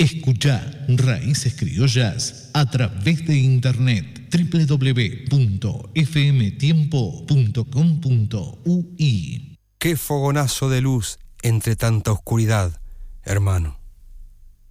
Escucha Raíces Criollas a través de internet www.fmtiempo.com.ui. Qué fogonazo de luz entre tanta oscuridad, hermano.